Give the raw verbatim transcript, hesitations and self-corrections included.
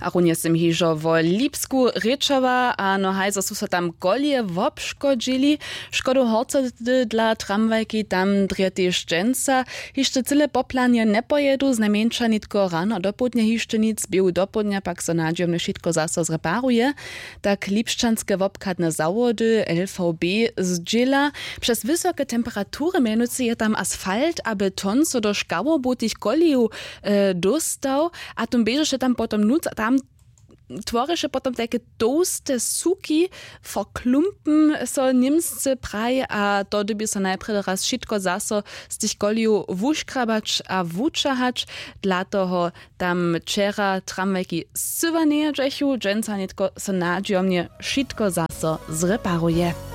A runie sem hižo vo Lipsku rečava a no hajzo su so tam golje wobškodžili. Škodu horce dla tramwajki tam drjeti ščenca. Hište cyle poplanje ne pojedu, znajmniejsza nitko rano dopodnie hište nic, biu dopodnia pak so nadziomne šitko zaso zreparuje. Tak lipščanske wobkadne zawody L V B zdziela. Przez wysokie temperatury mianowicie je tam asfalt a beton so do szkałobutich goliju e, dostał, a tum bieže się tam potom nuc, tam tworzy się potom takie toste suki, verklumpen so niemscy praj, a to by so najprede raz šitko zaso z tych goliju wuškrabać a wučahać. Dla toho tam čera tramwajki sywaneje dżechu, dżęca nitko so nadziomnie šitko zaso zreparuje.